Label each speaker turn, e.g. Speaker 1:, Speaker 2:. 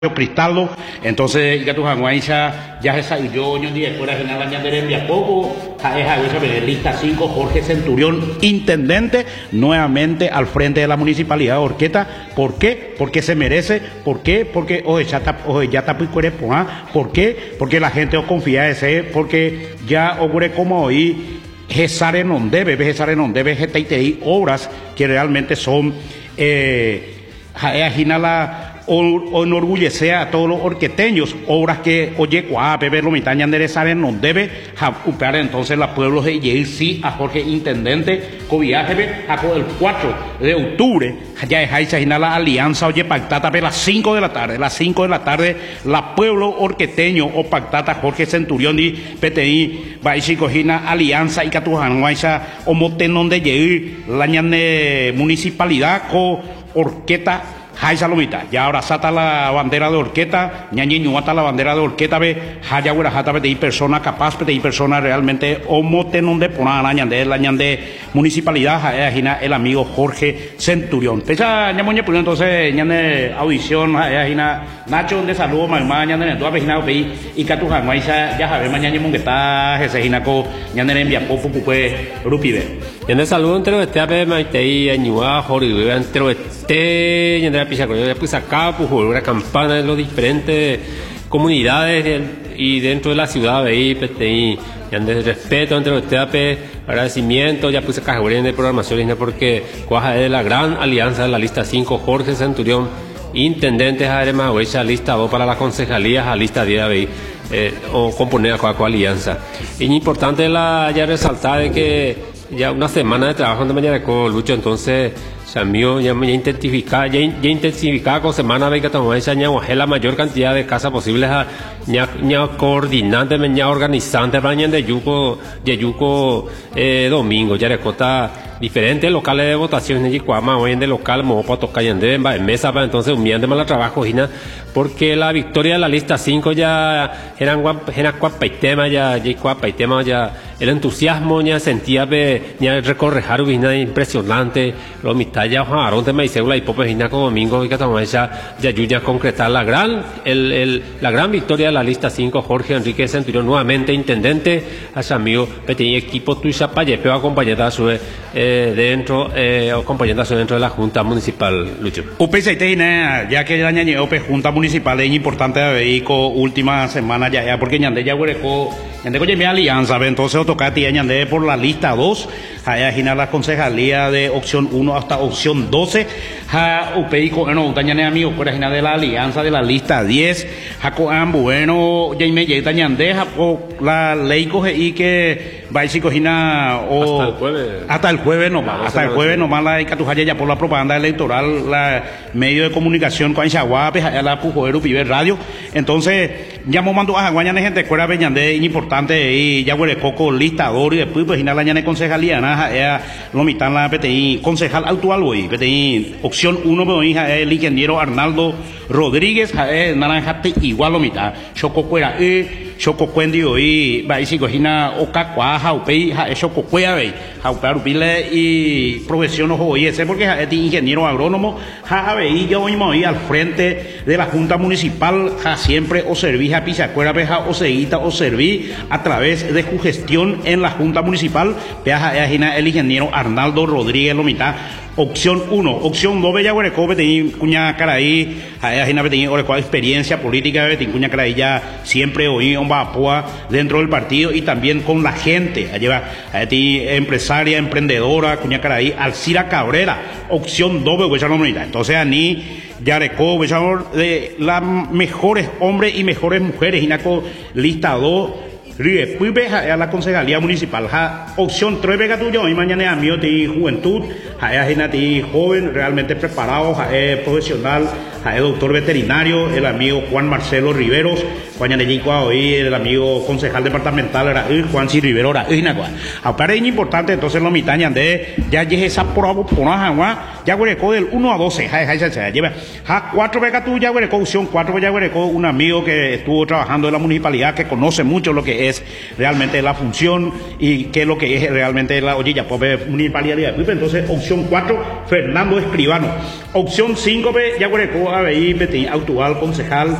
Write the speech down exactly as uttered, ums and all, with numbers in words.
Speaker 1: Cristaldo, entonces ya tu janguaiza ya se salió yo ni después de la ñanderemia poco, a esa vez lista cinco Jorge Centurión, intendente, nuevamente al frente de la municipalidad de Horqueta. ¿Por qué? Porque se merece. ¿Por qué? Porque oye ya está oye ya está ¿por qué? Porque la gente os confía en ese, porque ya ocurre como hoy Gesare non debe, Gesare non debe, G T I obras que realmente son eh, la o, o enorgullece a todos los orqueteños, obras que oye cuá bebé lo mitad ñanderesare no debe ocupar entonces los pueblos de Yeir sí a Jorge intendente cobiaje a el cuatro de octubre ya dejáis la alianza oye pactata a las cinco de la tarde, las cinco de la tarde la pueblo orqueteño o pactata Jorge Centurión y P T I va y cogina alianza y catujanguaiza o motenón de Yeir la ñane municipalidad co Horqueta Jai Salomita, ya ahora sata la bandera de Horqueta, ñañiñuata la bandera de Horqueta, ve, jaya huirajata, ve, persona capaz, ve, persona realmente, homotenon de poner la ñande, la ñande municipalidad, jaya el amigo Jorge Centurión. Pesa, ñamoñe, pues entonces, ñande audición, jaya Nacho, de saludo, mamá, ñande, toda vecina, ve, y catujan, maíza, ya sabe, mañana mongueta, jese, jinaco, ñande, envía, pofu, pupe, rupive.
Speaker 2: Ñande saludo, entre este ape, maitei, añua, jorge, entre este, ñande, pues acá pues una campana de las diferentes comunidades y dentro de la ciudad ahí pues y de respeto entre ustedes agradecimiento ya puse caja de programación porque cuaja de la gran alianza de la lista cinco Jorge Centurión intendentes además esa lista dos para las concejalías a lista diez ahí eh, o componer a cuaco alianza y importante la ya resaltar de que ya una semana de trabajo de mañana con Lucho entonces Samio ya ya intensificar ya, ya intensificar con semana de que estamos esa ya la mayor cantidad de casas posibles a ya ya coordinante ya organizante para de yuco de yuco eh, domingo ya recota diferentes locales de votación en Yicuama hoy en de local mo para tocar en mesa para entonces un bien de mal trabajo Gina porque la victoria de la lista cinco ya eran eran cuapa y tema ya ya cuapa y tema ya el entusiasmo ya sentía be ya recorrejar una impresionante lo mitad ya Juan de Maicebula y Pope Gina como domingo y que estamos ya ya ya concretar la gran el, el la gran victoria de la lista cinco Jorge Enrique Centurión nuevamente intendente a su amigo pequeño equipo tuya paye pero acompañada a su eh, dentro eh, acompañada a su dentro de la Junta Municipal Lucho.
Speaker 1: Upe se tiene ya que el año Ope Junta Municipal es importante de vehículo última semana ya ya porque ñande ya huereco ñande coye mi alianza entonces toca ti ñande por la lista dos allá gina la concejalía de opción uno hasta opción doce ja upeico no tañane amigo por gina de la alianza de la lista diez jaco am bueno ya me ya tañande jaco la ley coge y que va y cogina o
Speaker 2: hasta el jueves
Speaker 1: hasta el jueves no más hasta el jueves no más la catujaya ya por la propaganda electoral la medio de comunicación con Chaguape allá la pujoero pibe radio entonces ya mo mando a guañane gente fuera beñande importante y ya huele coco listador y después pues gina la ñane concejalía na lo mitad la P T I concejal actual hoy P T I opción uno me hija el ingeniero Arnaldo Rodríguez eh naranja igual lo mitad choco fuera eh choco cuendi hoy va y si cogina oca cuaja upei ja choco cuea ve ja upile y profesión hoy ese porque es ingeniero agrónomo ja ve yo hoy al frente de la Junta Municipal ja siempre o serví a pisacuera peja o seguita o serví a través de su gestión en la Junta Municipal peja el ingeniero Arnaldo Rodríguez lo mitad opción uno, opción dos bella huereco betí cuña caraí ajena betí oreco experiencia política betí cuña caraí ya siempre oí un vapua dentro del partido y también con la gente lleva a ti empresaria emprendedora cuña caraí Alcira Cabrera opción dos bella no entonces a ni Yareco, de las mejores hombres y mejores mujeres, Inaco lista dos después a la concejalía municipal ja, opción tres vega tuyo y mañana a mí de juventud ja, de joven realmente preparado ja, profesional ja, doctor veterinario el amigo Juan Marcelo Riveros Juan hoy el amigo concejal departamental era Juan C. Rivero era aparte es importante entonces lo mitad de ya llegué esa por por ya hueco del uno a doce ja, ja, ja, ja, lleva ja, cuatro vega tuya hueco opción cuatro ya hueco un amigo que estuvo trabajando en la municipalidad que conoce mucho lo que es es realmente la función y qué es lo que es realmente la oye ya pues municipalidad de Pipe. Entonces opción cuatro Fernando Escribano, opción cinco ya hueco A B I, actual concejal